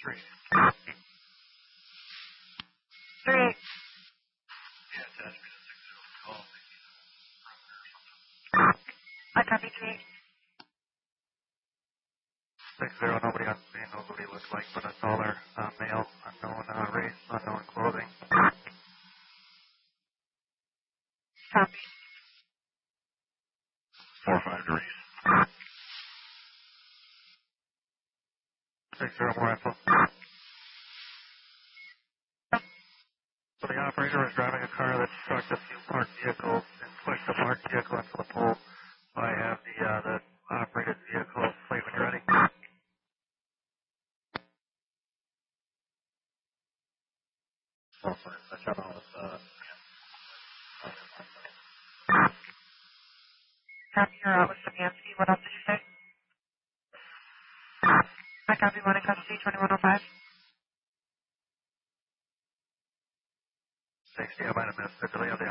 3. 3. Yeah, attachment is 60. Call. I copy 3. 60, nobody on scene knows what he looks like, but a taller male, unknown race, unknown clothing. Copy. 4-5 degrees. 60, more info. So the operator is driving a car that struck a few parked vehicles and pushed the parked vehicle into the pool. I have the operated vehicle plate when you're ready. Oh, sorry. I shut on with, Copy, you're out with Samansky. What else did you say? I copy 1 in custody, 2105. 60, I might have missed the delay of the